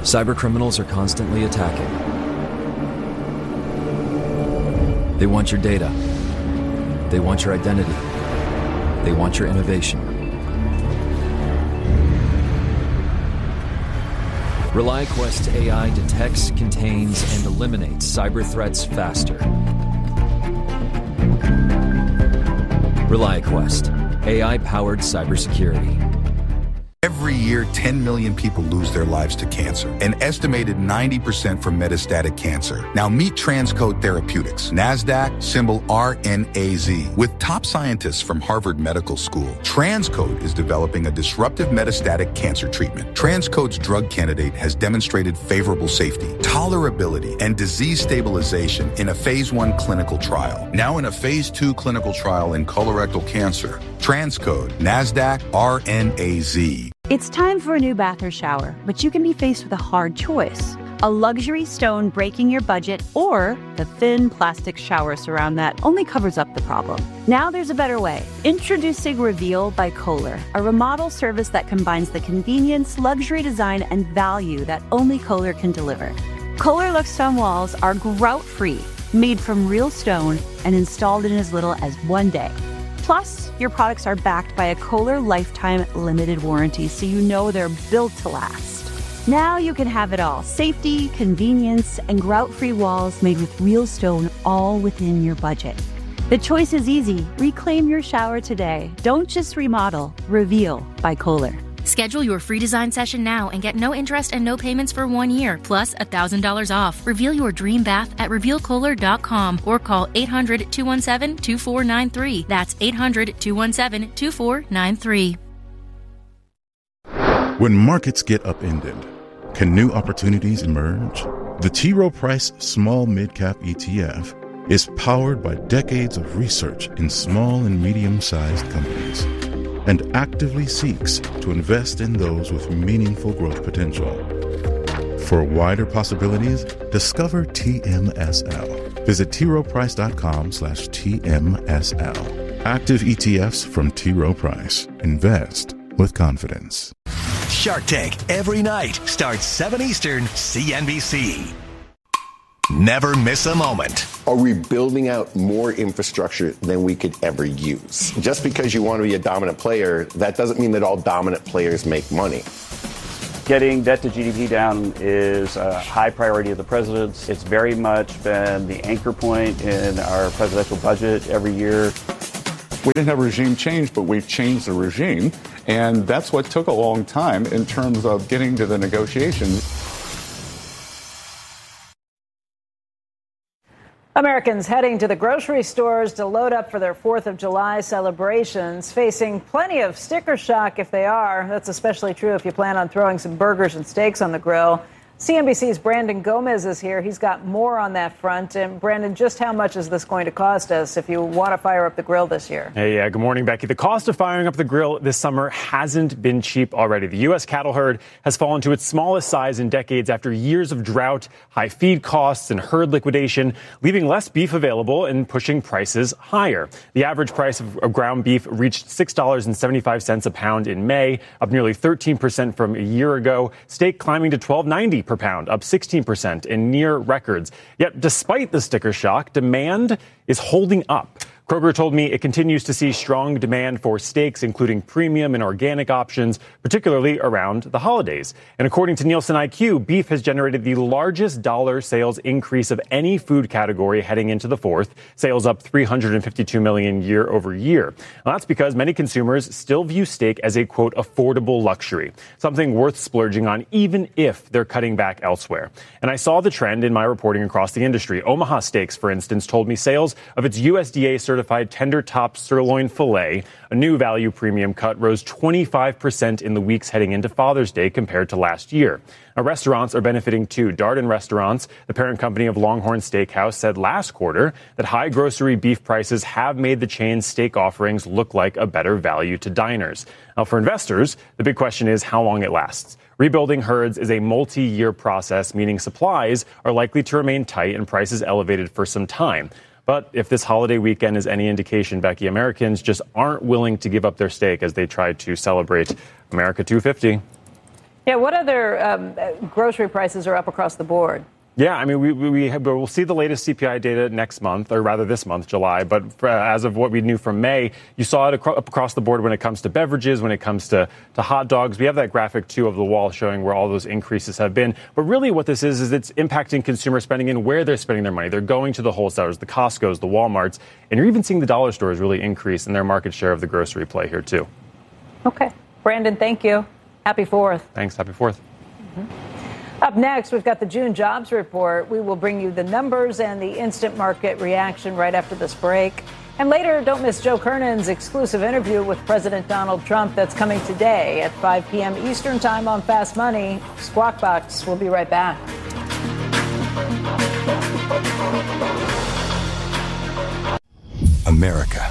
Cybercriminals are constantly attacking. They want your data. They want your identity. They want your innovation. ReliaQuest AI detects, contains, and eliminates cyber threats faster. ReliaQuest, AI-powered cybersecurity. Every year, 10 million people lose their lives to cancer, an estimated 90% from metastatic cancer. Now meet Transcode Therapeutics, NASDAQ, symbol RNAZ. With top scientists from Harvard Medical School, Transcode is developing a disruptive metastatic cancer treatment. Transcode's drug candidate has demonstrated favorable safety, tolerability, and disease stabilization in a phase 1 clinical trial. Now in a phase 2 clinical trial in colorectal cancer. Transcode, NASDAQ, RNAZ. It's time for a new bath or shower, but you can be faced with a hard choice. A luxury stone breaking your budget, or the thin plastic shower surround that only covers up the problem. Now there's a better way. Introducing Reveal by Kohler, a remodel service that combines the convenience, luxury design, and value that only Kohler can deliver. Kohler Luxe Stone walls are grout-free, made from real stone, and installed in as little as 1 day. Plus, your products are backed by a Kohler Lifetime Limited Warranty, so you know they're built to last. Now you can have it all. Safety, convenience, and grout-free walls made with real stone, all within your budget. The choice is easy. Reclaim your shower today. Don't just remodel. Reveal by Kohler. Schedule your free design session now and get no interest and no payments for 1 year, plus $1,000 off. Reveal your dream bath at RevealKohler.com or call 800-217-2493. That's 800-217-2493. When markets get upended, can new opportunities emerge? The T. Rowe Price Small Mid-Cap ETF is powered by decades of research in small and medium-sized companies, and actively seeks to invest in those with meaningful growth potential. For wider possibilities, discover TMSL. Visit troweprice.com/TMSL. Active ETFs from T. Rowe Price. Invest with confidence. Shark Tank every night starts 7 Eastern, CNBC. Never miss a moment. Are we building out more infrastructure than we could ever use? Just because you want to be a dominant player, that doesn't mean that all dominant players make money. Getting debt to GDP down is a high priority of the president's. It's very much been the anchor point in our presidential budget every year. We didn't have regime change, but we've changed the regime. And that's what took a long time in terms of getting to the negotiations. Americans heading to the grocery stores to load up for their 4th of July celebrations, facing plenty of sticker shock if they are. That's especially true if you plan on throwing some burgers and steaks on the grill. CNBC's Brandon Gomez is here. He's got more on that front. And Brandon, just how much is this going to cost us if you want to fire up the grill this year? Hey, yeah, good morning, Becky. The cost of firing up the grill this summer hasn't been cheap already. The U.S. cattle herd has fallen to its smallest size in decades after years of drought, high feed costs, and herd liquidation, leaving less beef available and pushing prices higher. The average price of ground beef reached $6.75 a pound in May, up nearly 13% from a year ago. Steak climbing to $12.90 per pound, up 16% in near records. Yet despite the sticker shock, demand is holding up. Kroger told me it continues to see strong demand for steaks, including premium and organic options, particularly around the holidays. And according to Nielsen IQ, beef has generated the largest dollar sales increase of any food category heading into the 4th, sales up $352 million year over year. Well, that's because many consumers still view steak as a, quote, affordable luxury, something worth splurging on even if they're cutting back elsewhere. And I saw the trend in my reporting across the industry. Omaha Steaks, for instance, told me sales of its USDA certified tender top sirloin filet, a new value premium cut, rose 25% in the weeks heading into Father's Day compared to last year. Now, restaurants are benefiting too. Darden Restaurants, the parent company of Longhorn Steakhouse, said last quarter that high grocery beef prices have made the chain's steak offerings look like a better value to diners. Now, for investors, the big question is how long it lasts. Rebuilding herds is a multi-year process, meaning supplies are likely to remain tight and prices elevated for some time. But if this holiday weekend is any indication, Becky, Americans just aren't willing to give up their steak as they try to celebrate America 250. Yeah, what other grocery prices are up across the board? Yeah, I mean, we'll see the latest CPI data next month, or rather this month, July. But as of what we knew from May, you saw it up across the board when it comes to beverages, when it comes to hot dogs. We have that graphic, too, of the wall showing where all those increases have been. But really what this is it's impacting consumer spending and where they're spending their money. They're going to the wholesalers, the Costcos, the Walmarts, and you're even seeing the dollar stores really increase in their market share of the grocery play here, too. Okay. Brandon, thank you. Happy 4th. Thanks. Happy 4th. Mm-hmm. Up next, we've got the June jobs report. We will bring you the numbers and the instant market reaction right after this break. And later, don't miss Joe Kernan's exclusive interview with President Donald Trump that's coming today at 5 p.m. Eastern Time on Fast Money. Squawk Box. We'll be right back. America.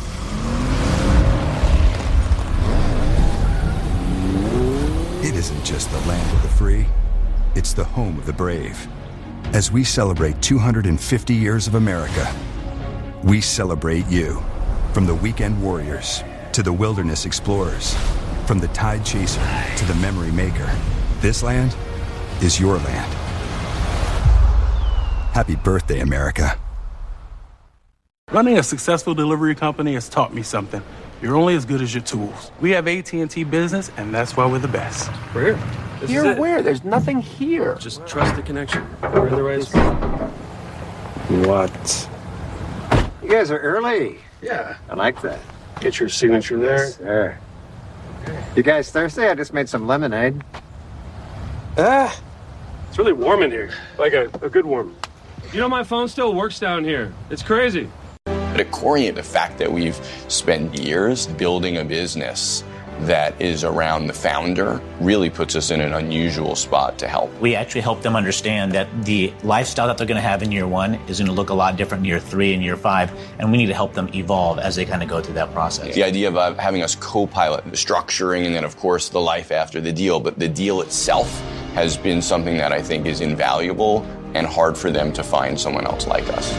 It isn't just the land of the free. It's the home of the brave. As we celebrate 250 years of America, we celebrate you. From the weekend warriors to the wilderness explorers, from the tide chaser to the memory maker, this land is your land. Happy birthday, America. Running a successful delivery company has taught me something. You're only as good as your tools. We have AT&T Business, and that's why we're the best. We're here. You're where? There's nothing here. Just trust the connection. We're in the right spot. What? You guys are early. Yeah. I like that. Get your signature there. Yes, sir. You guys thirsty? I just made some lemonade. It's really warm in here. Like a good warm. You know, my phone still works down here. It's crazy. At Corient, the fact that we've spent years building a business that is around the founder really puts us in an unusual spot to help. We actually help them understand that the lifestyle that they're going to have in year 1 is going to look a lot different in year 3 and year 5, and we need to help them evolve as they kind of go through that process. The idea of having us co-pilot the structuring and then, of course, the life after the deal, but the deal itself has been something that I think is invaluable and hard for them to find someone else like us.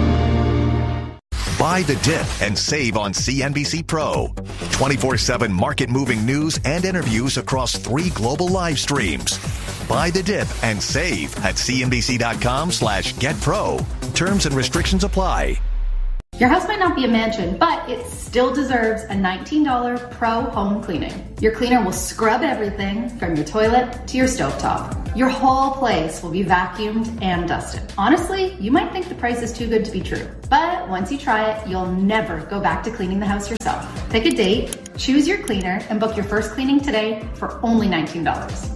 Buy the Dip and save on CNBC Pro. 24/7 market-moving news and interviews across 3 global live streams. Buy the Dip and save at cnbc.com/getpro. Terms and restrictions apply. Your house might not be a mansion, but it still deserves a $19 pro home cleaning. Your cleaner will scrub everything from your toilet to your stovetop. Your whole place will be vacuumed and dusted. Honestly, you might think the price is too good to be true, but once you try it, you'll never go back to cleaning the house yourself. Pick a date, choose your cleaner, and book your first cleaning today for only $19.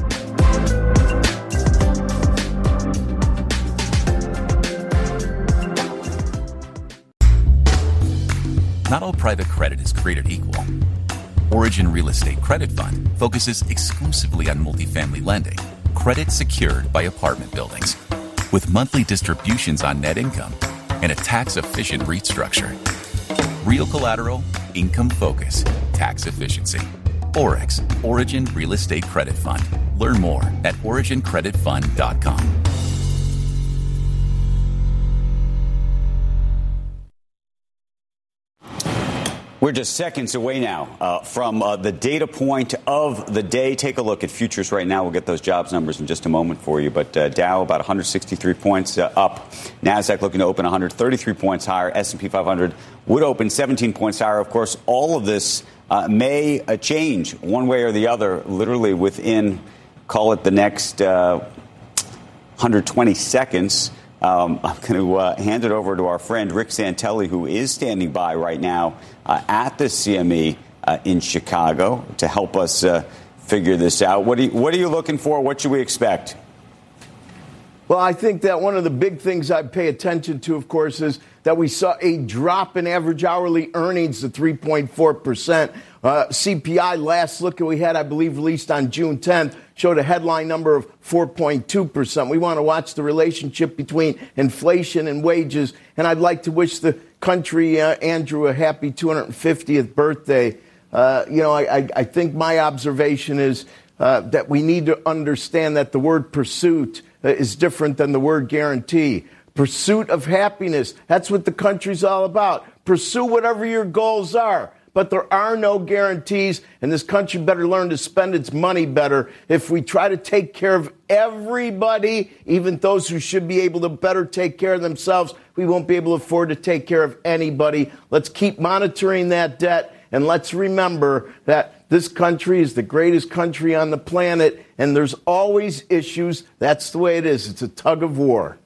Not all private credit is created equal. Origin Real Estate Credit Fund focuses exclusively on multifamily lending, credit secured by apartment buildings, with monthly distributions on net income and a tax-efficient REIT structure. Real collateral, income focus, tax efficiency. OREX, Origin Real Estate Credit Fund. Learn more at origincreditfund.com. We're just seconds away now from the data point of the day. Take a look at futures right now. We'll get those jobs numbers in just a moment for you. But Dow about 163 points up. NASDAQ looking to open 133 points higher. S&P 500 would open 17 points higher. Of course, all of this may change one way or the other, literally within, call it the next 120 seconds. I'm going to hand it over to our friend Rick Santelli, who is standing by right now at the CME in Chicago to help us figure this out. What are you looking for? What should we expect? Well, I think that one of the big things I'd pay attention to, of course, is that we saw a drop in average hourly earnings to 3.4%. CPI, last look that we had, I believe, released on June 10th, showed a headline number of 4.2%. We want to watch the relationship between inflation and wages. And I'd like to wish the country, Andrew, a happy 250th birthday. I think my observation is that we need to understand that the word pursuit is different than the word guarantee. Pursuit of happiness, that's what the country's all about. Pursue whatever your goals are. but there are no guarantees, and this country better learn to spend its money better. If we try to take care of everybody, even those who should be able to better take care of themselves, we won't be able to afford to take care of anybody. Let's keep monitoring that debt, and let's remember that this country is the greatest country on the planet, and there's always issues. That's the way it is. It's a tug of war.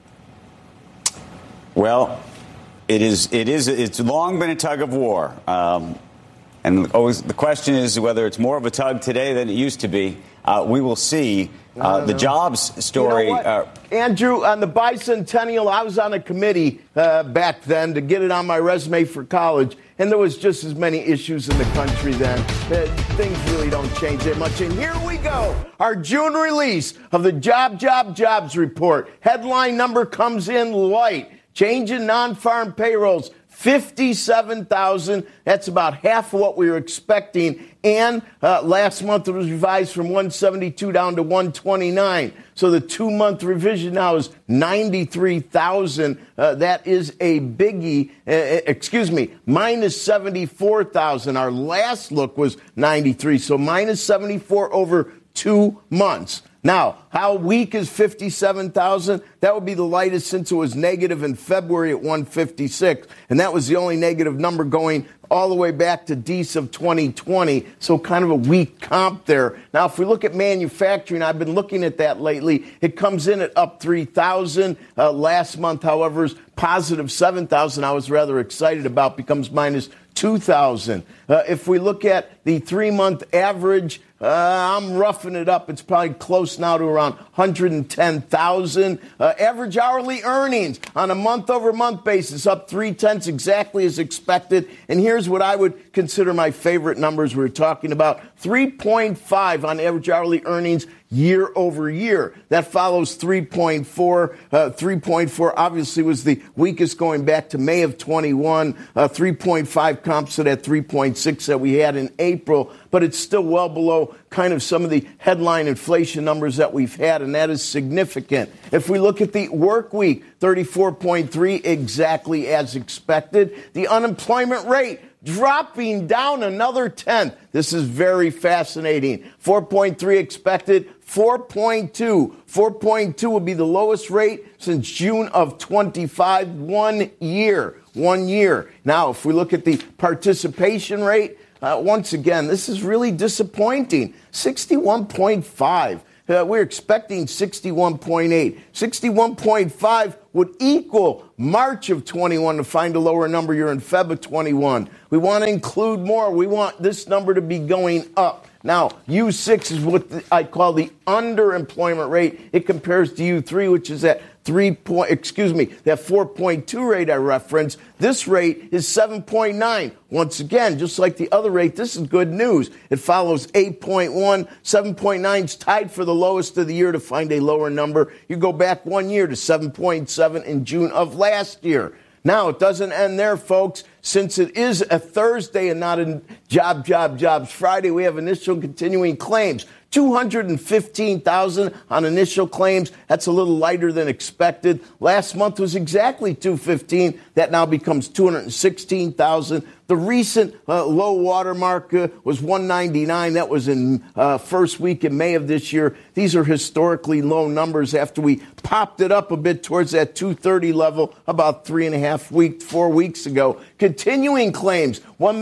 Well, it's long been a tug of war. And always the question is whether it's more of a tug today than it used to be. We will see. The jobs story. You know Andrew, on the bicentennial, I was on a committee back then to get it on my resume for college, and there was just as many issues in the country then. Things really don't change that much. And here we go. Our June release of the Jobs report. Headline number comes in light. Change in non-farm payrolls. 57,000. That's about half of what we were expecting. And last month it was revised from 172 down to 129. So the 2-month revision now is 93,000. That is a biggie. Minus 74,000. Our last look was 93. So minus 74 over 2 months. Now, how weak is 57,000? That would be the lightest since it was negative in February at 156. And that was the only negative number going all the way back to Dece of 2020. So kind of a weak comp there. Now, if we look at manufacturing, I've been looking at that lately. It comes in at up 3,000. Last month, however, is positive 7,000. I was rather excited about, becomes minus 2,000. If we look at the 3-month average, I'm roughing it up. It's probably close now to around 110,000. Average hourly earnings on a month-over-month basis up 0.3, exactly as expected. And here's what I would consider my favorite numbers we're talking about. 3.5 on average hourly earnings year over year. That follows 3.4. 3.4 obviously was the weakest going back to May of 21. 3.5 comps to that 3.6 that we had in April. But it's still well below kind of some of the headline inflation numbers that we've had, and that is significant. If we look at the work week, 34.3, exactly as expected. The unemployment rate dropping down another 10th. This is very fascinating. 4.3 expected, 4.2. 4.2 will be the lowest rate since June of 25, 1 year. 1 year. Now, if we look at the participation rate, once again, this is really disappointing. 61.5. We're expecting 61.8. 61.5 would equal March of 21 to find a lower number. You're in Feb of 21. We want to include more. We want this number to be going up. Now, U6 is what I call the underemployment rate. It compares to U3, which is that 4.2 rate I referenced. This rate is 7.9. Once again, just like the other rate, this is good news. It follows 8.1. 7.9 is tied for the lowest of the year to find a lower number. You go back 1 year to 7.7 in June of last year. Now, it doesn't end there, folks. Since it is a Thursday and not a Jobs Friday, we have initial continuing claims. 215,000 on initial claims. That's a little lighter than expected. Last month was exactly 215. That now becomes 216,000. The recent low water mark was 199. That was in first week in May of this year. These are historically low numbers after we popped it up a bit towards that 230 level about 4 weeks ago. Continuing claims,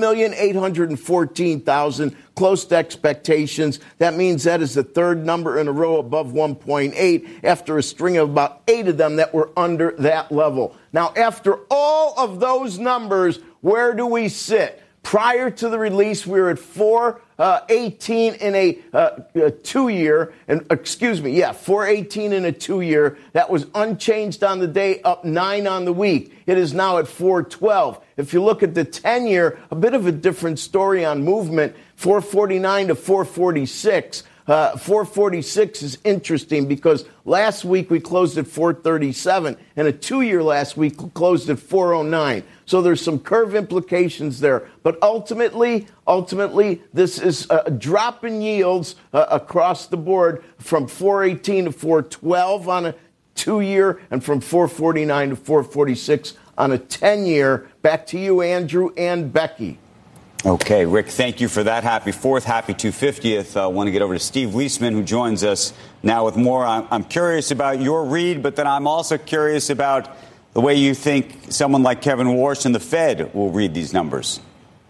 1,814,000, close to expectations. That means that is the third number in a row above 1.8 after a string of about 8 of them that were under that level. Now, after all of those numbers, where do we sit? Prior to the release, we were at 418 in a 2-year, and 418 in a 2-year. That was unchanged on the day, up 9 on the week. It is now at 412. If you look at the 10-year, a bit of a different story on movement, 449 to 446. 446 is interesting because last week we closed at 437, and a 2-year last week closed at 409. So there's some curve implications there. But ultimately, this is a drop in yields across the board from 418 to 412 on a 2-year and from 449 to 446 on a 10-year. Back to you, Andrew and Becky. Okay, Rick, thank you for that. Happy 4th, happy 250th. I want to get over to Steve Leisman, who joins us now with more. I'm curious about your read, but then I'm also curious about the way you think someone like Kevin Warsh and the Fed will read these numbers.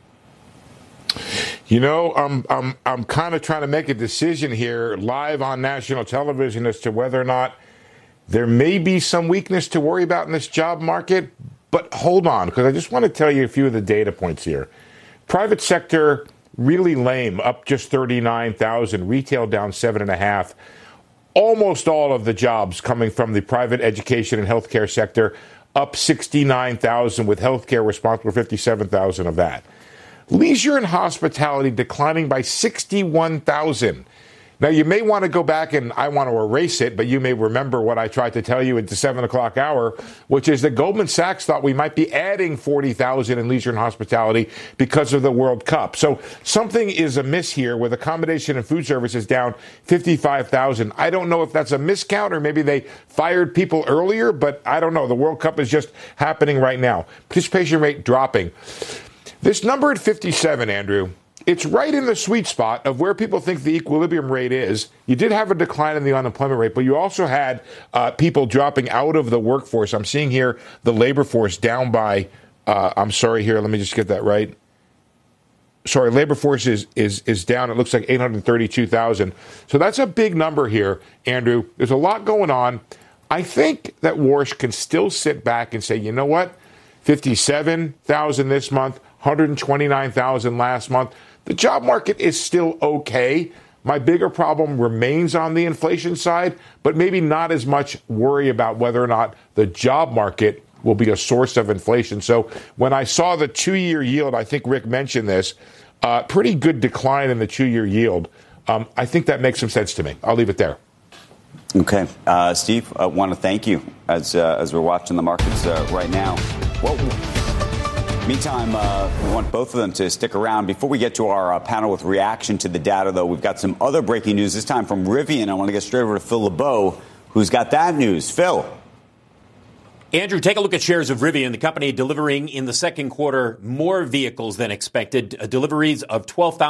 You know, I'm kind of trying to make a decision here live on national television as to whether or not there may be some weakness to worry about in this job market. But hold on, because I just want to tell you a few of the data points here. Private sector, really lame, up just 39,000. Retail down 7.5. Almost all of the jobs coming from the private education and healthcare sector, up 69,000, with healthcare responsible for 57,000 of that. Leisure and hospitality declining by 61,000. Now, you may want to go back, and I want to erase it, but you may remember what I tried to tell you at the 7 o'clock hour, which is that Goldman Sachs thought we might be adding 40,000 in leisure and hospitality because of the World Cup. So something is amiss here with accommodation and food services down 55,000. I don't know if that's a miscount or maybe they fired people earlier, but I don't know. The World Cup is just happening right now. Participation rate dropping. This number at 57, Andrew, it's right in the sweet spot of where people think the equilibrium rate is. You did have a decline in the unemployment rate, but you also had people dropping out of the workforce. I'm seeing here the labor force down by, I'm sorry here, let me just get that right. Sorry, labor force is down. It looks like 832,000. So that's a big number here, Andrew. There's a lot going on. I think that Warsh can still sit back and say, you know what, 57,000 this month, 129,000 last month. The job market is still okay. My bigger problem remains on the inflation side, but maybe not as much worry about whether or not the job market will be a source of inflation. So when I saw the 2-year yield, I think Rick mentioned this, pretty good decline in the 2-year yield. I think that makes some sense to me. I'll leave it there. Okay. Steve, I want to thank you as we're watching the markets right now. Meantime, we want both of them to stick around. Before we get to our panel with reaction to the data, though, we've got some other breaking news, this time from Rivian. I want to get straight over to Phil LeBeau, who's got that news. Phil. Andrew, take a look at shares of Rivian, the company delivering in the second quarter more vehicles than expected, deliveries of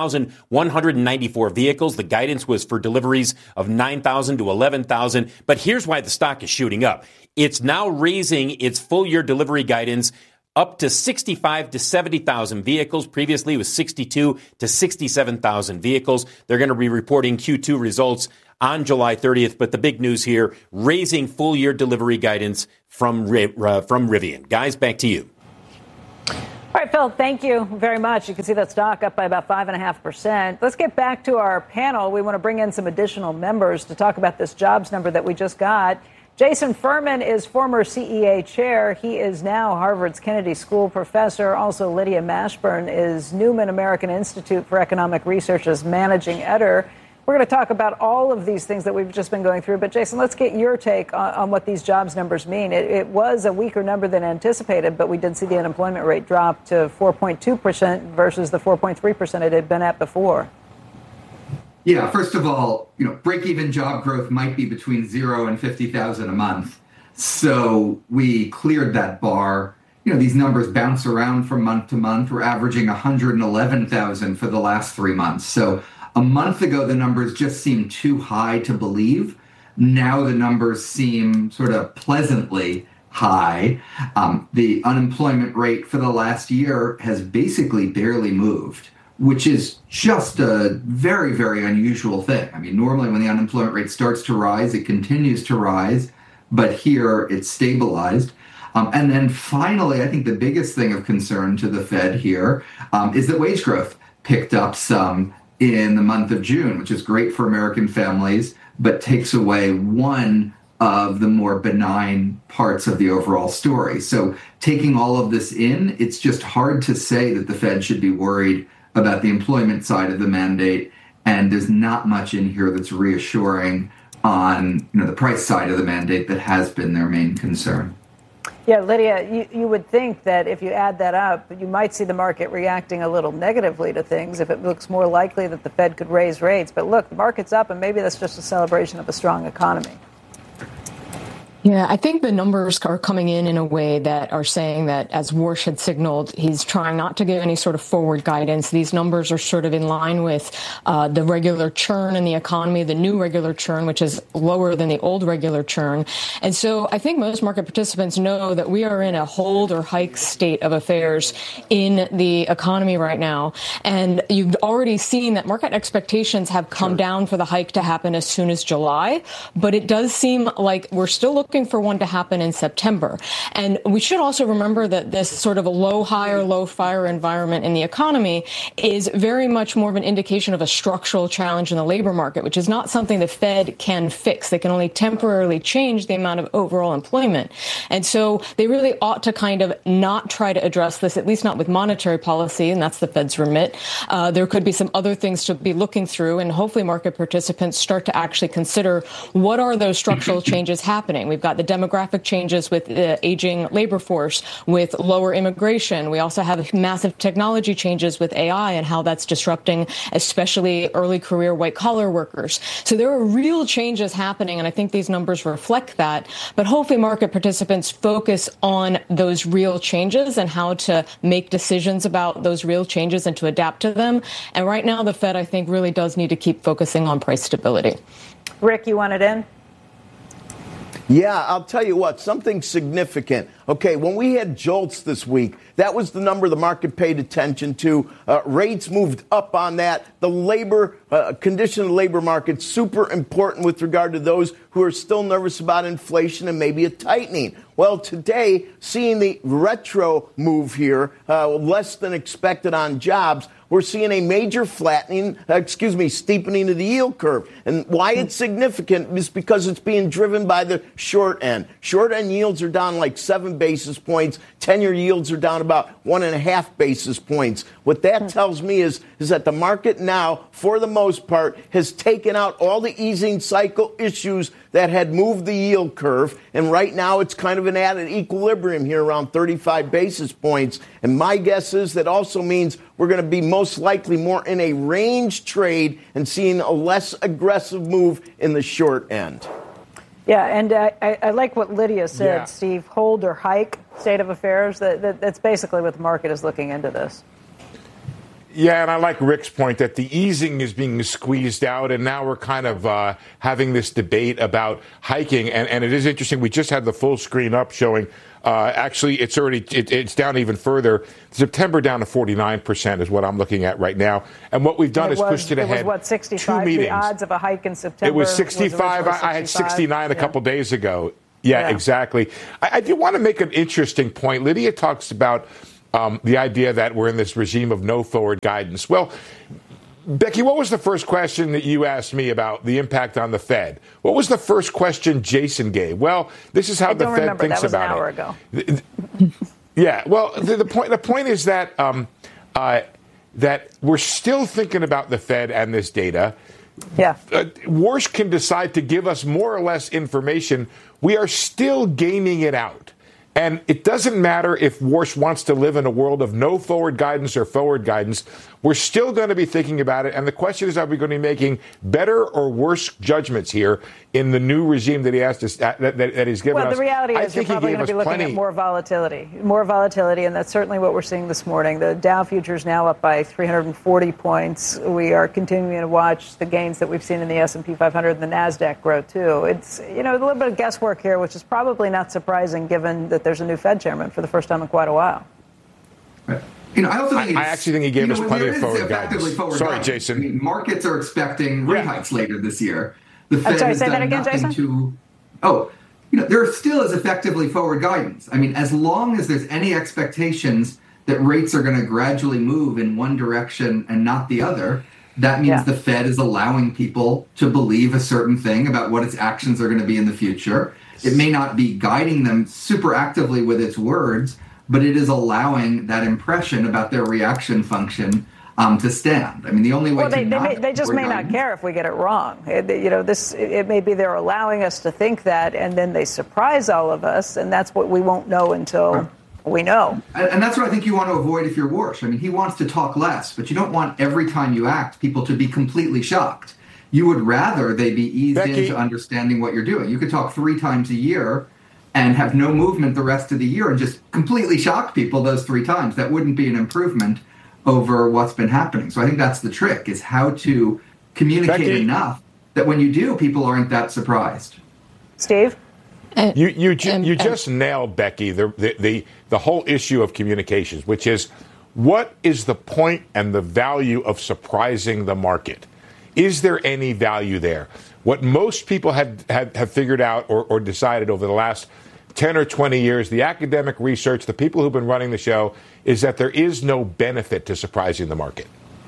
12,194 vehicles. The guidance was for deliveries of 9,000 to 11,000. But here's why the stock is shooting up. It's now raising its full-year delivery guidance up to 65 to 70,000 vehicles. Previously, it was 62 to 67,000 vehicles. They're going to be reporting Q2 results on July 30th. But the big news here, raising full-year delivery guidance from Rivian. Guys, back to you. All right, Phil, thank you very much. You can see that stock up by about 5.5%. Let's get back to our panel. We want to bring in some additional members to talk about this jobs number that we just got. Jason Furman is former CEA chair. He is now Harvard's Kennedy School professor. Also, Lydia Mashburn is Newman American Institute for Economic Research's managing editor. We're going to talk about all of these things that we've just been going through. But, Jason, let's get your take on what these jobs numbers mean. It was a weaker number than anticipated, but we did see the unemployment rate drop to 4.2% versus the 4.3% it had been at before. Yeah, first of all, break-even job growth might be between 0 and 50,000 a month. So we cleared that bar. These numbers bounce around from month to month. We're averaging 111,000 for the last 3 months. So a month ago, the numbers just seemed too high to believe. Now the numbers seem sort of pleasantly high. The unemployment rate for the last year has basically barely moved, which is just a very, very unusual thing. I mean, normally when the unemployment rate starts to rise, it continues to rise, but here it's stabilized. And then finally, I think the biggest thing of concern to the Fed here is that wage growth picked up some in the month of June, which is great for American families, but takes away one of the more benign parts of the overall story. So taking all of this in, it's just hard to say that the Fed should be worried about the employment side of the mandate, and there's not much in here that's reassuring on the price side of the mandate that has been their main concern. Yeah, Lydia, you would think that if you add that up, you might see the market reacting a little negatively to things if it looks more likely that the Fed could raise rates. But look, the market's up, and maybe that's just a celebration of a strong economy. Yeah, I think the numbers are coming in a way that are saying that, as Warsh had signaled, he's trying not to give any sort of forward guidance. These numbers are sort of in line with the regular churn in the economy, the new regular churn, which is lower than the old regular churn. And so I think most market participants know that we are in a hold or hike state of affairs in the economy right now. And you've already seen that market expectations have come down for the hike to happen as soon as July. But it does seem like we're still looking for one to happen in September. And we should also remember that this sort of a low hire, low fire environment in the economy is very much more of an indication of a structural challenge in the labor market, which is not something the Fed can fix. They can only temporarily change the amount of overall employment. And so they really ought to kind of not try to address this, at least not with monetary policy, and that's the Fed's remit. There could be some other things to be looking through, and hopefully market participants start to actually consider what are those structural changes happening. We've got the demographic changes with the aging labor force, with lower immigration. We also have massive technology changes with AI and how that's disrupting, especially early career white collar workers. So there are real changes happening, and I think these numbers reflect that. But hopefully market participants focus on those real changes and how to make decisions about those real changes and to adapt to them. And right now, the Fed, I think, really does need to keep focusing on price stability. Rick, you want it in? Yeah, I'll tell you what, something significant. Okay, when we had jolts this week, that was the number the market paid attention to. Rates moved up on that. The labor condition of the labor market, super important with regard to those who are still nervous about inflation and maybe a tightening. Well, today, seeing the retro move here, less than expected on jobs, we're seeing a major steepening of the yield curve. And why it's significant is because it's being driven by the short end. Short end yields are down like 7 basis points. 10-year yields are down about 1.5 basis points. What that tells me is that the market now, for the most part, has taken out all the easing cycle issues that had moved the yield curve. And right now it's kind of at an equilibrium here around 35 basis points. And my guess is that also means we're going to be most likely more in a range trade and seeing a less aggressive move in the short end. Yeah, and I like what Lydia said, Steve, hold or hike state of affairs. That's basically what the market is looking into this. Yeah, and I like Rick's point that the easing is being squeezed out, and now we're kind of having this debate about hiking. And it is interesting. We just had the full screen up showing actually it's down even further. September down to 49% is what I'm looking at right now. And what we've done is pushed it ahead. It was, what, 65? The odds of a hike in September? It was 65. I had 69 a couple days ago. Yeah, exactly. I do want to make an interesting point. Lydia talks about the idea that we're in this regime of no forward guidance. Well, Becky, what was the first question that you asked me about the impact on the Fed? What was the first question Jason gave? Well, this is how the Fed thinks about it. That was an hour ago. Yeah. Well, the point is that that we're still thinking about the Fed and this data. Yeah. Warsh can decide to give us more or less information. We are still gaming it out. And it doesn't matter if Warsh wants to live in a world of no forward guidance or forward guidance. We're still going to be thinking about it. And the question is, are we going to be making better or worse judgments here in the new regime that he asked us that he's given us? Well, the reality is you're probably going to be looking at more volatility, and that's certainly what we're seeing this morning. The Dow futures now up by 340 points. We are continuing to watch the gains that we've seen in the S&P 500 and the NASDAQ grow, too. It's, a little bit of guesswork here, which is probably not surprising given that there's a new Fed chairman for the first time in quite a while. Right. I actually think he gave us plenty of forward guidance. Sorry, Jason. I mean, markets are expecting rate hikes later this year. The Fed say that again, Jason? There still is effectively forward guidance. I mean, as long as there's any expectations that rates are going to gradually move in one direction and not the other, that means the Fed is allowing people to believe a certain thing about what its actions are going to be in the future. It may not be guiding them super actively with its words, but it is allowing that impression about their reaction function to stand. I mean, the only way they just may not care if we get it wrong. It may be they're allowing us to think that, and then they surprise all of us, and that's what we won't know until we know. And that's what I think you want to avoid if you're Warsh. I mean, he wants to talk less, but you don't want every time you act people to be completely shocked. You would rather they be eased Becky, into understanding what you're doing. You could talk 3 times a year and have no movement the rest of the year and just completely shock people those 3 times. That wouldn't be an improvement over what's been happening. So I think that's the trick, is how to communicate enough that when you do, people aren't that surprised. Steve? You just nailed, Becky, the whole issue of communications, which is, what is the point and the value of surprising the market? Is there any value there? What most people have figured out or decided over the last 10 or 20 years, the academic research, the people who've been running the show, is that there is no benefit to surprising the market.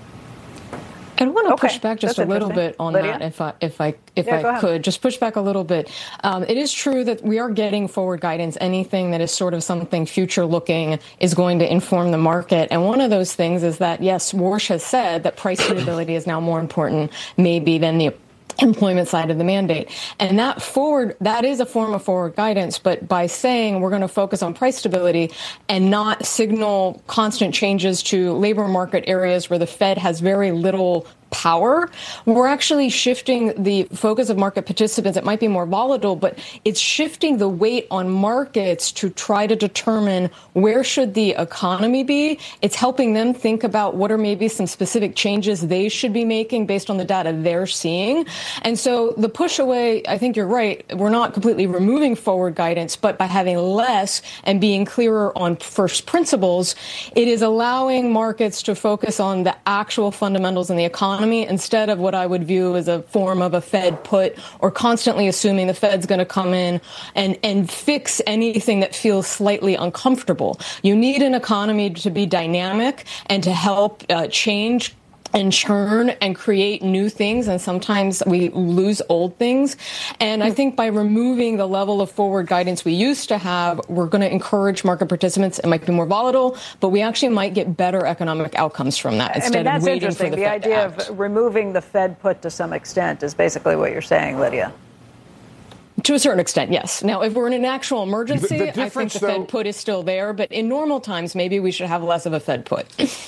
I want to push back just a little bit on Lydia? that, if I could, just push back a little bit. It is true that we are getting forward guidance. Anything that is sort of something future looking is going to inform the market. And one of those things is that, yes, Warsh has said that price stability is now more important maybe than the employment side of the mandate. And that is a form of forward guidance. But by saying we're going to focus on price stability and not signal constant changes to labor market areas where the Fed has very little power, we're actually shifting the focus of market participants. It might be more volatile, but it's shifting the weight on markets to try to determine where should the economy be. It's helping them think about what are maybe some specific changes they should be making based on the data they're seeing. And so the push away, I think you're right, we're not completely removing forward guidance, but by having less and being clearer on first principles, it is allowing markets to focus on the actual fundamentals in the economy instead of what I would view as a form of a Fed put, or constantly assuming the Fed's going to come in and fix anything that feels slightly uncomfortable. You need an economy to be dynamic and to help change and churn and create new things, and sometimes we lose old things. And I think by removing the level of forward guidance we used to have, we're going to encourage market participants. It might be more volatile, but we actually might get better economic outcomes from that instead of waiting for the Fed to act. The idea of removing the Fed put to some extent is basically what you're saying, Lydia. To a certain extent, yes. Now, if we're in an actual emergency, I think the Fed put is still there. But in normal times, maybe we should have less of a Fed put.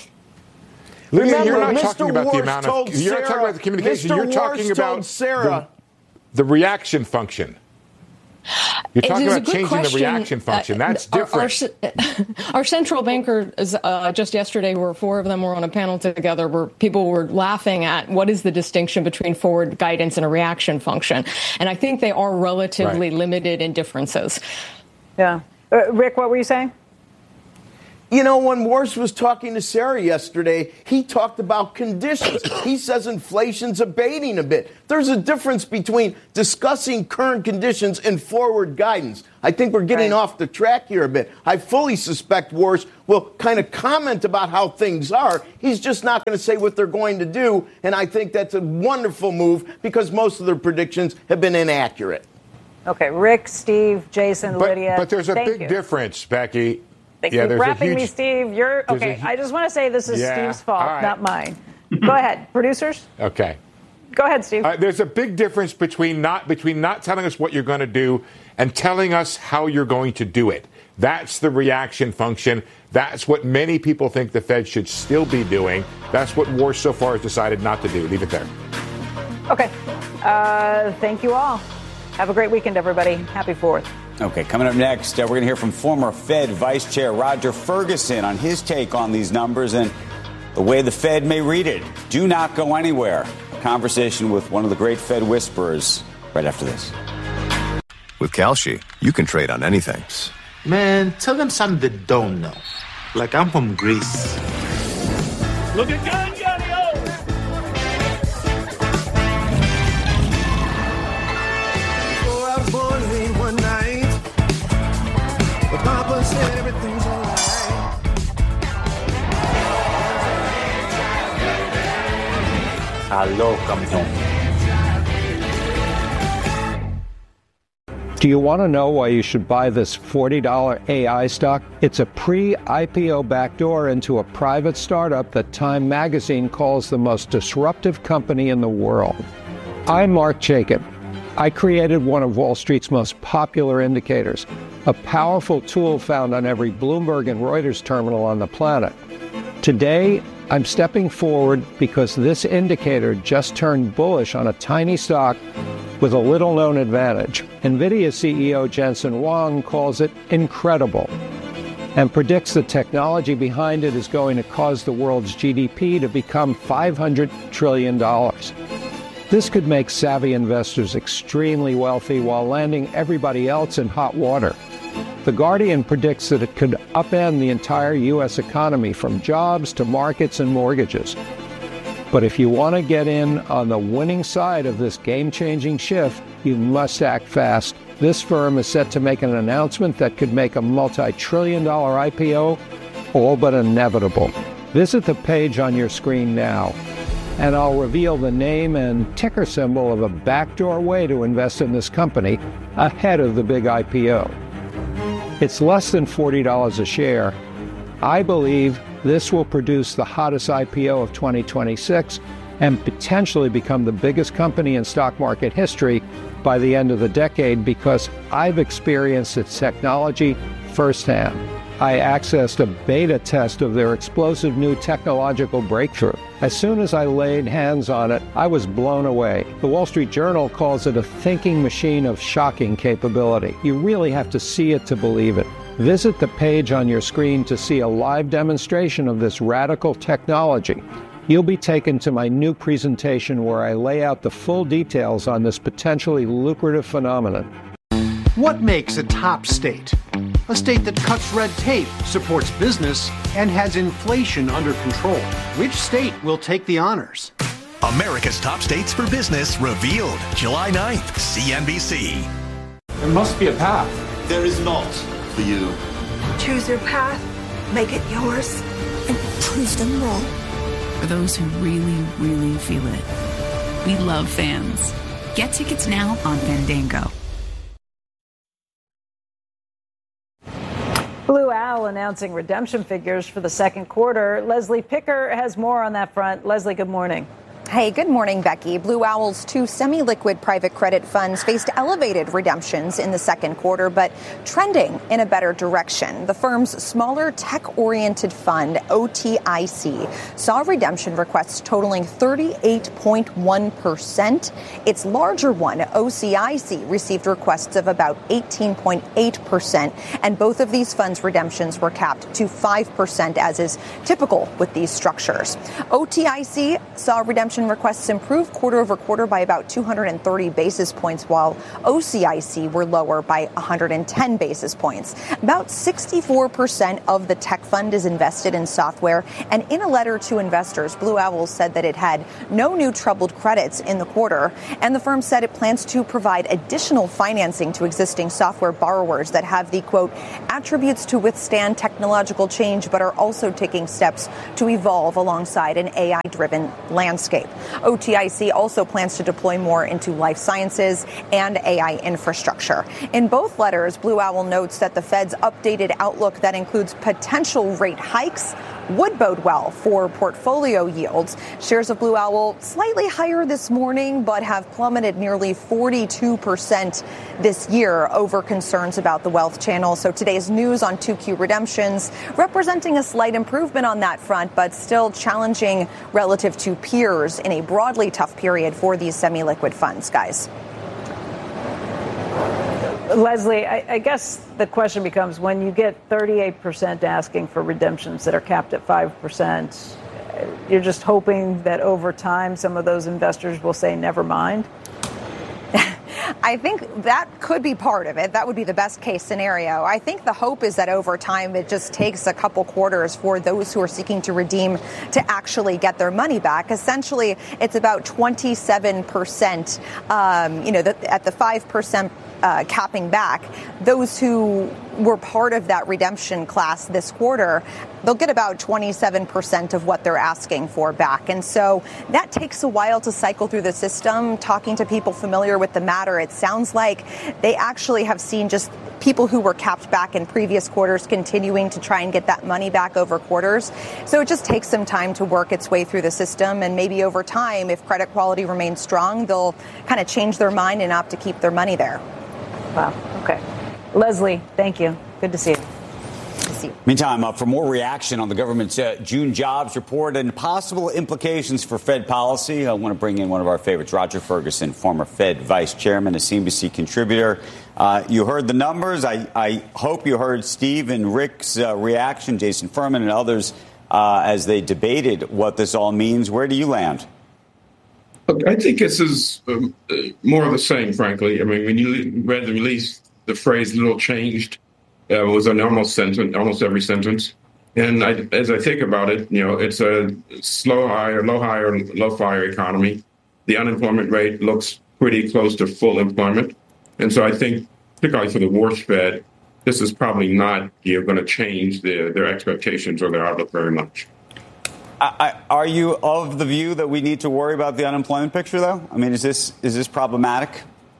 Lydia, you're not talking about the amount of, you're not talking about the communication. You're talking about the reaction function. You're talking about changing the reaction function. That's different. Our central bankers just yesterday, where 4 of them were on a panel together, where people were laughing at what is the distinction between forward guidance and a reaction function. And I think they are relatively limited in differences. Yeah. Rick, what were you saying? You know, when Warsh was talking to Sarah yesterday, he talked about conditions. He says inflation's abating a bit. There's a difference between discussing current conditions and forward guidance. I think we're getting off the track here a bit. I fully suspect Warsh will kind of comment about how things are. He's just not going to say what they're going to do. And I think that's a wonderful move because most of their predictions have been inaccurate. Okay, Rick, Steve, Jason, Lydia. But there's a big difference, Becky. Thank you. Wrapping me, Steve. You're okay. I just want to say this is Steve's fault, not mine. Go ahead, producers. Okay. Go ahead, Steve. There's a big difference between not telling us what you're going to do and telling us how you're going to do it. That's the reaction function. That's what many people think the Fed should still be doing. That's what Warsh so far has decided not to do. Leave it there. Okay. Thank you all. Have a great weekend, everybody. Happy 4th. Okay, coming up next, we're going to hear from former Fed Vice Chair Roger Ferguson on his take on these numbers and the way the Fed may read it. Do not go anywhere. A conversation with one of the great Fed whisperers right after this. With Kalshi, you can trade on anything. Man, tell them something they don't know. Like I'm from Greece. Look at Gun Johnny O! Before I was born late one night, but Papa said everything's alright. Hello, come home. Do you want to know why you should buy this $40 AI stock? It's a pre-IPO backdoor into a private startup that Time Magazine calls the most disruptive company in the world. I'm Mark Jacob. I created one of Wall Street's most popular indicators, a powerful tool found on every Bloomberg and Reuters terminal on the planet. Today, I'm stepping forward because this indicator just turned bullish on a tiny stock with a little-known advantage. NVIDIA CEO Jensen Huang calls it incredible and predicts the technology behind it is going to cause the world's GDP to become $500 trillion. This could make savvy investors extremely wealthy while landing everybody else in hot water. The Guardian predicts that it could upend the entire U.S. economy from jobs to markets and mortgages. But if you want to get in on the winning side of this game-changing shift, you must act fast. This firm is set to make an announcement that could make a multi-trillion-dollar IPO all but inevitable. Visit the page on your screen now, and I'll reveal the name and ticker symbol of a backdoor way to invest in this company ahead of the big IPO. It's less than $40 a share. I believe this will produce the hottest IPO of 2026 and potentially become the biggest company in stock market history by the end of the decade because I've experienced its technology firsthand. I accessed a beta test of their explosive new technological breakthrough. As soon as I laid hands on it, I was blown away. The Wall Street Journal calls it a thinking machine of shocking capability. You really have to see it to believe it. Visit the page on your screen to see a live demonstration of this radical technology. You'll be taken to my new presentation where I lay out the full details on this potentially lucrative phenomenon. What makes a top state? A state that cuts red tape, supports business, and has inflation under control. Which state will take the honors? America's Top States for Business revealed July 9th, CNBC. There must be a path. There is not for you. Choose your path, make it yours, and prove them wrong. For those who really, really feel it. We love fans. Get tickets now on Fandango. Blue Owl announcing redemption figures for the second quarter. Leslie Picker has more on that front. Leslie, good morning. Hey, good morning, Becky. Blue Owl's two semi-liquid private credit funds faced elevated redemptions in the second quarter, but trending in a better direction. The firm's smaller tech-oriented fund, OTIC, saw redemption requests totaling 38.1%. Its larger one, OCIC, received requests of about 18.8%, and both of these funds' redemptions were capped to 5%, as is typical with these structures. OTIC saw redemption requests improve quarter over quarter by about 230 basis points, while OCIC were lower by 110 basis points. About 64% of the tech fund is invested in software, and in a letter to investors, Blue Owl said that it had no new troubled credits in the quarter, and the firm said it plans to provide additional financing to existing software borrowers that have the, quote, attributes to withstand technological change, but are also taking steps to evolve alongside an AI-driven landscape. OTIC also plans to deploy more into life sciences and AI infrastructure. In both letters, Blue Owl notes that the Fed's updated outlook that includes potential rate hikes would bode well for portfolio yields. Shares of Blue Owl slightly higher this morning, but have plummeted nearly 42% this year over concerns about the wealth channel. So today's news on 2Q redemptions representing a slight improvement on that front, but still challenging relative to peers in a broadly tough period for these semi-liquid funds, guys. Leslie, I guess the question becomes, when you get 38% asking for redemptions that are capped at 5%, you're just hoping that over time some of those investors will say, never mind? I think that could be part of it. That would be the best case scenario. I think the hope is that over time it just takes a couple quarters for those who are seeking to redeem to actually get their money back. Essentially, it's about 27%, at the 5% capping back. Those who were part of that redemption class this quarter, they'll get about 27% of what they're asking for back. And so that takes a while to cycle through the system. Talking to people familiar with the matter, it sounds like they actually have seen just people who were capped back in previous quarters continuing to try and get that money back over quarters. So it just takes some time to work its way through the system. And maybe over time, if credit quality remains strong, they'll kind of change their mind and opt to keep their money there. Wow. Okay. Leslie, thank you. Good to see you. you. Meantime, for more reaction on the government's June jobs report and possible implications for Fed policy, I want to bring in one of our favorites, Roger Ferguson, former Fed vice chairman, a CNBC contributor. You heard the numbers. I hope you heard Steve and Rick's reaction, Jason Furman and others, as they debated what this all means. Where do you land? Look, I think this is more of the same, frankly. I mean, when you read the release, the phrase "little changed" was an almost every sentence. And as I think about it, it's a low higher, low fire economy. The unemployment rate looks pretty close to full employment. And so I think, particularly for the Warsh Fed, this is probably not going to change their expectations or their outlook very much. Are you of the view that we need to worry about the unemployment picture, though? I mean, is this problematic?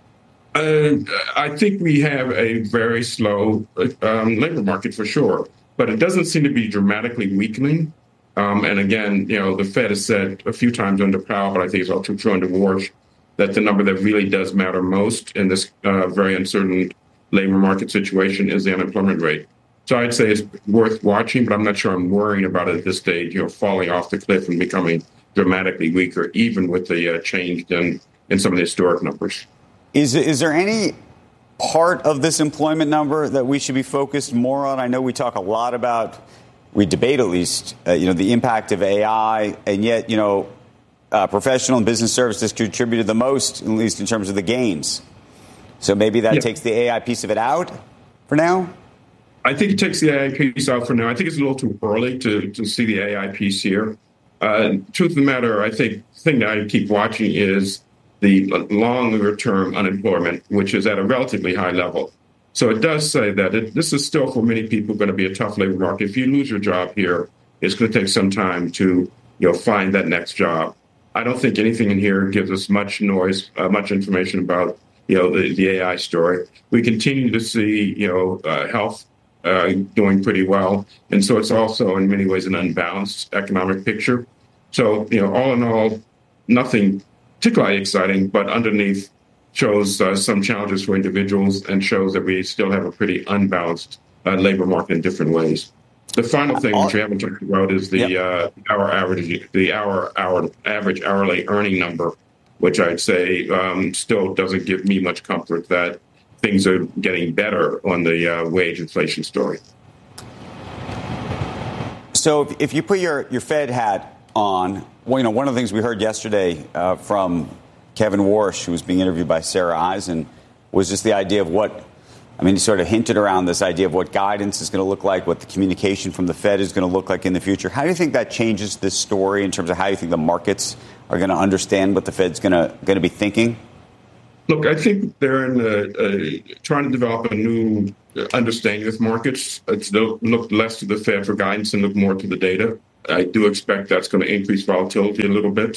I think we have a very slow labor market for sure, but it doesn't seem to be dramatically weakening. And again, the Fed has said a few times under Powell, but I think it's also true under Warsh, that the number that really does matter most in this very uncertain labor market situation is the unemployment rate. So I'd say it's worth watching, but I'm not sure I'm worrying about it at this stage, falling off the cliff and becoming dramatically weaker, even with the change in some of the historic numbers. Is there any part of this employment number that we should be focused more on? I know we talk a lot about, we debate at least, the impact of AI, and yet, professional and business services contributed the most, at least in terms of the gains. So maybe that takes the AI piece of it out for now? I think it takes the AI piece out for now. I think it's a little too early to see the AI piece here. Truth of the matter, I think the thing that I keep watching is the longer-term unemployment, which is at a relatively high level. So it does say that this is still, for many people, going to be a tough labor market. If you lose your job here, it's going to take some time to find that next job. I don't think anything in here gives us much information about the AI story. We continue to see health doing pretty well, and so it's also in many ways an unbalanced economic picture. So all in all, nothing particularly exciting, but underneath shows some challenges for individuals and shows that we still have a pretty unbalanced labor market in different ways. The final thing which we haven't talked about is the average hourly earning number, which I'd say still doesn't give me much comfort that things are getting better on the wage inflation story. So if you put your Fed hat on, one of the things we heard yesterday from Kevin Warsh, who was being interviewed by Sarah Eisen, was just the idea of he sort of hinted around this idea of what guidance is going to look like, what the communication from the Fed is going to look like in the future. How do you think that changes this story in terms of how you think the markets are going to understand what the Fed's going to be thinking? Look, I think they're trying to develop a new understanding of markets. They'll look less to the Fed for guidance and look more to the data. I do expect that's going to increase volatility a little bit.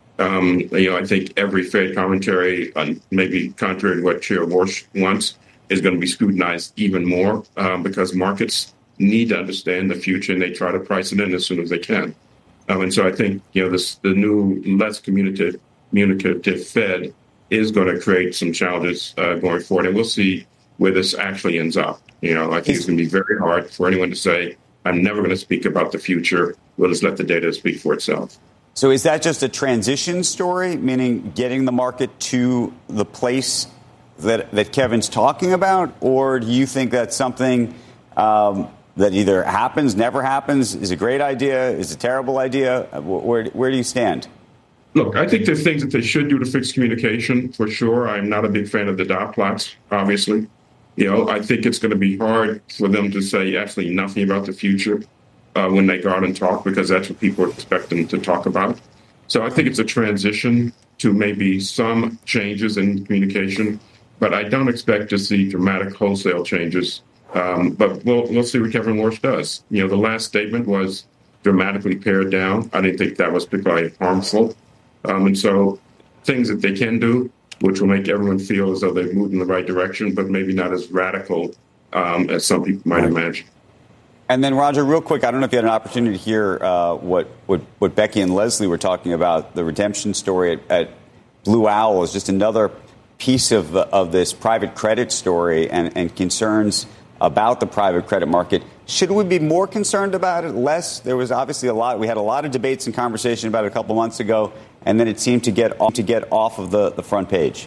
I think every Fed commentary, maybe contrary to what Chair Warsh wants, is going to be scrutinized even more because markets need to understand the future and they try to price it in as soon as they can. And so I think the new less communicative Fed is going to create some challenges going forward, and we'll see where this actually ends up. I think it's going to be very hard for anyone to say, I'm never going to speak about the future. We'll just let the data speak for itself. So is that just a transition story, meaning getting the market to the place that Kevin's talking about? Or do you think that's something that either happens, never happens, is a great idea, is a terrible idea? Where do you stand? Look, I think there's things that they should do to fix communication, for sure. I'm not a big fan of the dot plots, obviously. I think it's going to be hard for them to say absolutely nothing about the future when they go out and talk, because that's what people expect them to talk about. So I think it's a transition to maybe some changes in communication, but I don't expect to see dramatic wholesale changes. But we'll see what Kevin Warsh does. The last statement was dramatically pared down. I didn't think that was particularly harmful. And so things that they can do, which will make everyone feel as though they've moved in the right direction, but maybe not as radical as some people might imagine. And then, Roger, real quick, I don't know if you had an opportunity to hear what Becky and Leslie were talking about. The redemption story at Blue Owl is just another piece of this private credit story and concerns about the private credit market. Should we be more concerned about it? Less? There was obviously we had a lot of debates and conversation about it a couple months ago, and then it seemed to get off of the front page.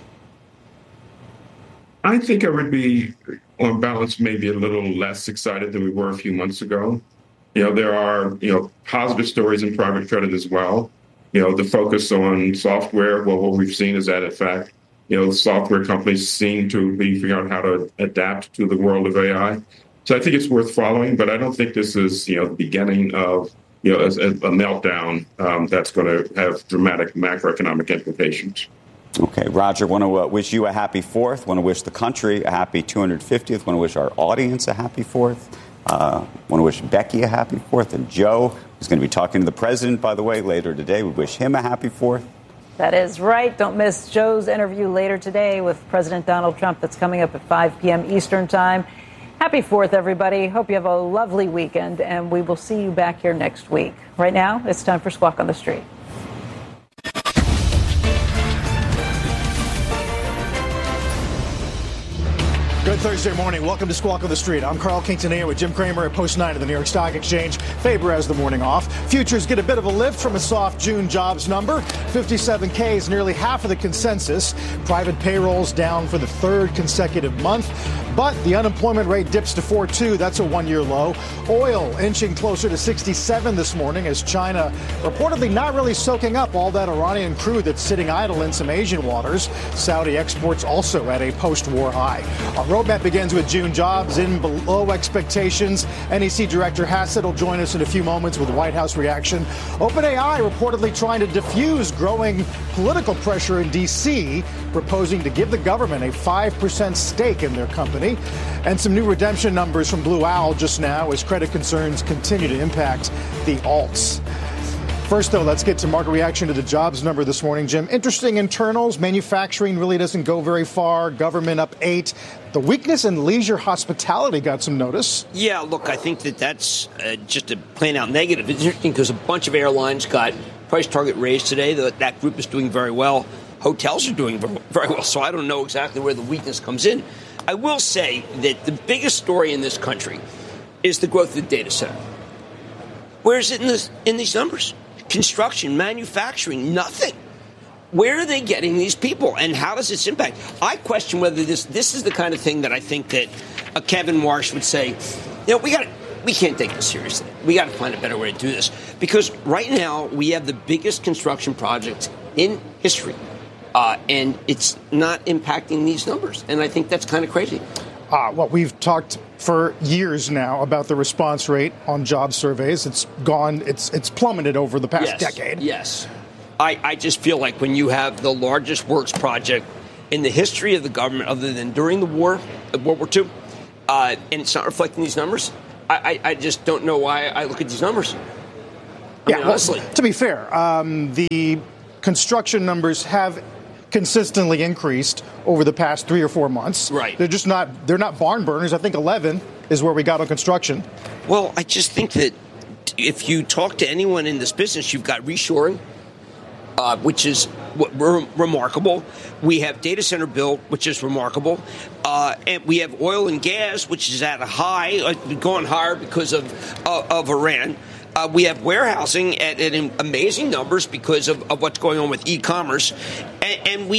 I think I would be, on balance, maybe a little less excited than we were a few months ago. There are, positive stories in private credit as well. The focus on software, well, what we've seen is that, in fact, software companies seem to be figuring out how to adapt to the world of AI. So I think it's worth following, but I don't think this is, the beginning of, a meltdown that's going to have dramatic macroeconomic implications. Okay, Roger, want to wish you a happy 4th. Want to wish the country a happy 250th. Want to wish our audience a happy 4th. Want to wish Becky a happy 4th. And Joe, who's going to be talking to the president, by the way, later today, we wish him a happy 4th. That is right. Don't miss Joe's interview later today with President Donald Trump. That's coming up at 5 p.m. Eastern Time. Happy 4th, everybody. Hope you have a lovely weekend, and we will see you back here next week. Right now, it's time for Squawk on the Street. Good Thursday morning. Welcome to Squawk on the Street. I'm Carl Quintanilla with Jim Cramer at Post 9 of the New York Stock Exchange. Faber has the morning off. Futures get a bit of a lift from a soft June jobs number. 57K is nearly half of the consensus. Private payrolls down for the third consecutive month. But the unemployment rate dips to 4.2. That's a one-year low. Oil inching closer to 67 this morning as China reportedly not really soaking up all that Iranian crude that's sitting idle in some Asian waters. Saudi exports also at a post-war high. Our roadmap begins with June jobs in below expectations. NEC Director Hassett will join us in a few moments with White House reaction. OpenAI reportedly trying to diffuse growing political pressure in D.C., proposing to give the government a 5% stake in their company. And some new redemption numbers from Blue Owl just now as credit concerns continue to impact the alts. First, though, let's get to market reaction to the jobs number this morning, Jim. Interesting internals. Manufacturing really doesn't go very far. Government up 8. The weakness in leisure hospitality got some notice. Yeah, look, I think that's just a plain out negative. It's interesting because a bunch of airlines got price target raised today. That group is doing very well. Hotels are doing very well, so I don't know exactly where the weakness comes in. I will say that the biggest story in this country is the growth of the data center. Where is it in these numbers? Construction, manufacturing, nothing. Where are they getting these people, and how does this impact? I question whether this is the kind of thing that I think that a Kevin Marsh would say, we can't take this seriously. We got to find a better way to do this. Because right now we have the biggest construction project in history. And it's not impacting these numbers. And I think that's kind of crazy. Well, we've talked for years now about the response rate on job surveys. It's plummeted over the past decade. Yes. I just feel like when you have the largest works project in the history of the government, other than during the war, World War II, and it's not reflecting these numbers, I just don't know why I look at these numbers. Honestly. Well, to be fair, the construction numbers have consistently increased over the past 3 or 4 months. Right. They're not barn burners. I think 11 is where we got on construction. Well, I just think that if you talk to anyone in this business, you've got reshoring, which is remarkable. We have data center build, which is remarkable. And we have oil and gas, which is at a high, going higher because of Iran. We have warehousing at amazing numbers because of what's going on with e-commerce. And we